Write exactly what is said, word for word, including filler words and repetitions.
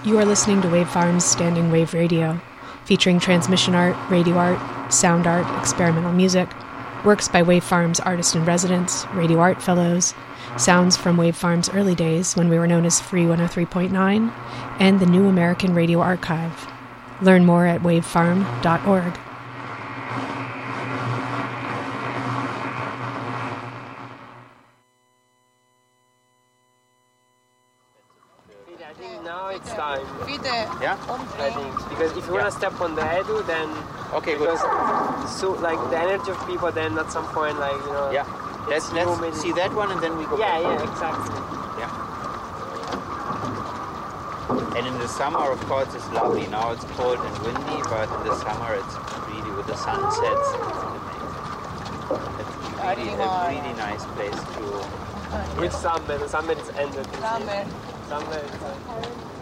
You are listening to Wave Farm's Standing Wave Radio, featuring transmission art, radio art, sound art, experimental music, works by Wave Farm's artist-in-residence, radio art fellows, sounds from Wave Farm's early days when we were known as Free one oh three point nine, and the New American Radio Archive. Learn more at wavefarm dot org. It's time. Yeah? I think. Because if you Yeah. want to step on the edu, then... Okay, good. Because so, like, the energy of people, then at some point, like, you know... Yeah. Let's, it's let's humid. see that one and then we go Yeah, back. yeah, exactly. Yeah. And in the summer, of course, it's lovely. Now it's cold and windy, but in the summer it's really, with the sunsets, it's amazing. It's really, a really nice place to... Which summer? The summer is ended. Summer. Summer is...